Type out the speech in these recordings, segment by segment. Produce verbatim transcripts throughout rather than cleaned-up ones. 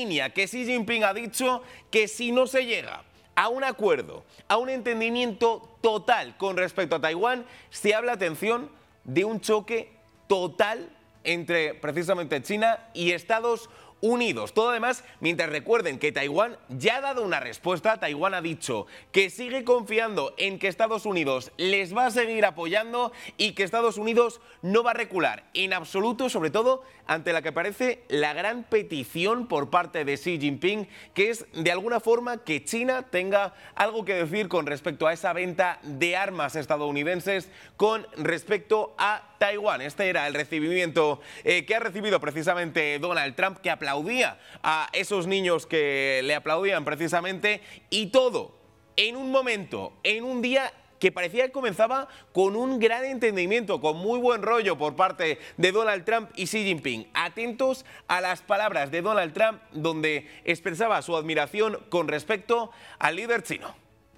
línea que Xi Jinping ha dicho que si no se llega a un acuerdo, a un entendimiento total con respecto a Taiwán, se habla, atención, de un choque total entre precisamente China y Estados Unidos. Todo además, mientras recuerden que Taiwán ya ha dado una respuesta. Taiwán ha dicho que sigue confiando en que Estados Unidos les va a seguir apoyando y que Estados Unidos no va a recular en absoluto, sobre todo ante la que parece la gran petición por parte de Xi Jinping, que es de alguna forma que China tenga algo que decir con respecto a esa venta de armas estadounidenses con respecto a Taiwán. Este era el recibimiento eh, que ha recibido precisamente Donald Trump, que aplaudía a esos niños que le aplaudían precisamente, y todo en un momento, en un día que parecía que comenzaba con un gran entendimiento, con muy buen rollo por parte de Donald Trump y Xi Jinping. Atentos a las palabras de Donald Trump, donde expresaba su admiración con respecto al líder chino.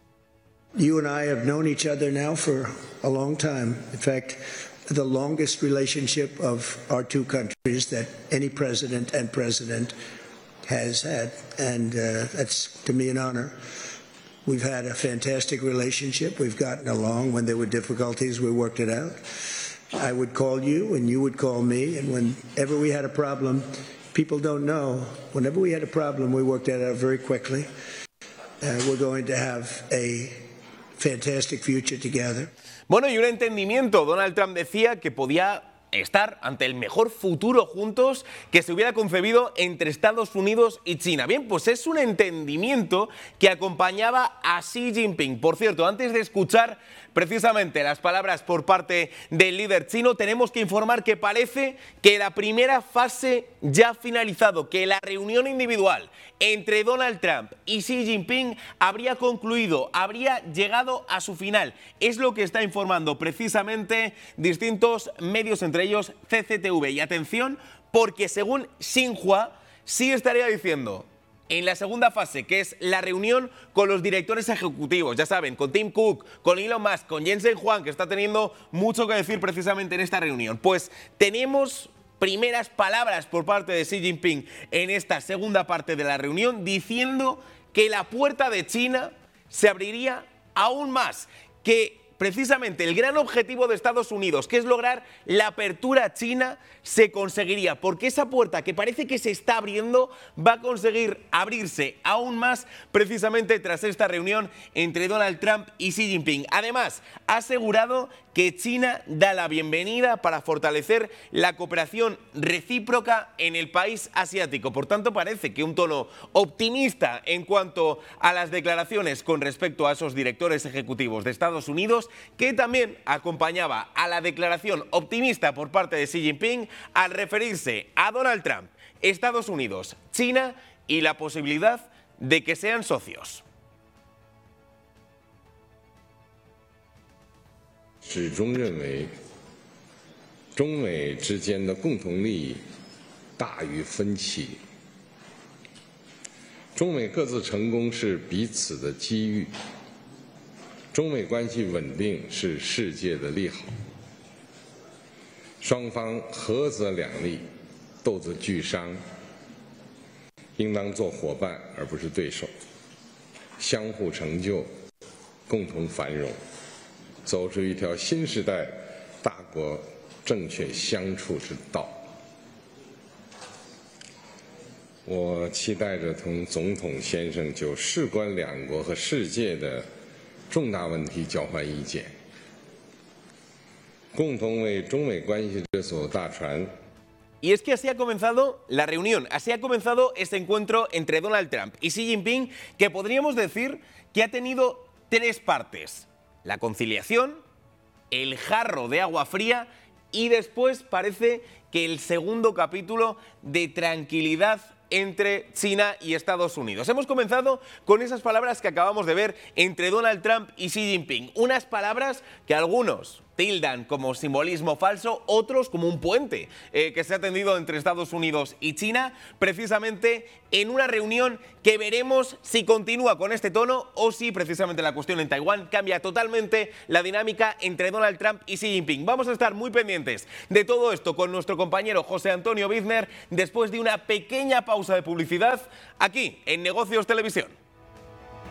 You and I have known each other now for a long time. In fact, the longest relationship of our two countries that any president and president has had. And uh, that's, to me, an honor. We've had a fantastic relationship. We've gotten along. When there were difficulties, we worked it out. I would call you and you would call me. And whenever we had a problem, people don't know, whenever we had a problem, we worked that out very quickly. Uh, we're going to have a fantastic future together. Bueno, y un entendimiento. Donald Trump decía que podía estar ante el mejor futuro juntos que se hubiera concebido entre Estados Unidos y China. Bien, pues es un entendimiento que acompañaba a Xi Jinping. Por cierto, antes de escuchar precisamente las palabras por parte del líder chino, tenemos que informar que parece que la primera fase ya ha finalizado, que la reunión individual entre Donald Trump y Xi Jinping habría concluido, habría llegado a su final. Es lo que está informando precisamente distintos medios, entre ellos C C T V. Y atención, porque según Xinhua, sí estaría diciendo en la segunda fase, que es la reunión con los directores ejecutivos, ya saben, con Tim Cook, con Elon Musk, con Jensen Huang, que está teniendo mucho que decir precisamente en esta reunión. Pues tenemos primeras palabras por parte de Xi Jinping en esta segunda parte de la reunión, diciendo que la puerta de China se abriría aún más, que precisamente el gran objetivo de Estados Unidos, que es lograr la apertura china, se conseguiría, porque esa puerta que parece que se está abriendo va a conseguir abrirse aún más precisamente tras esta reunión entre Donald Trump y Xi Jinping. Además, ha asegurado que China da la bienvenida para fortalecer la cooperación recíproca en el país asiático. Por tanto, parece que un tono optimista en cuanto a las declaraciones con respecto a esos directores ejecutivos de Estados Unidos, que también acompañaba a la declaración optimista por parte de Xi Jinping al referirse a Donald Trump, Estados Unidos, China y la posibilidad de que sean socios. 始终认为，中美之间的共同利益大于分歧。中美各自成功是彼此的机遇，中美关系稳定是世界的利好。双方合则两利，斗则俱伤，应当做伙伴而不是对手，相互成就，共同繁荣。 走出一条新时代大国正确相处之道。我期待着同总统先生就事关两国和世界的重大问题交换意见，共同为中美关系这艘大船。 Y es que así ha comenzado la reunión, así ha comenzado este encuentro entre Donald Trump y Xi Jinping, que podríamos decir que ha tenido tres partes. La conciliación, el jarro de agua fría y después parece que el segundo capítulo de tranquilidad entre China y Estados Unidos. Hemos comenzado con esas palabras que acabamos de ver entre Donald Trump y Xi Jinping. Unas palabras que algunos tildan como simbolismo falso, otros como un puente eh, que se ha tendido entre Estados Unidos y China, precisamente en una reunión que veremos si continúa con este tono o si precisamente la cuestión en Taiwán cambia totalmente la dinámica entre Donald Trump y Xi Jinping. Vamos a estar muy pendientes de todo esto con nuestro compañero José Antonio Bizner después de una pequeña pausa de publicidad aquí en Negocios Televisión.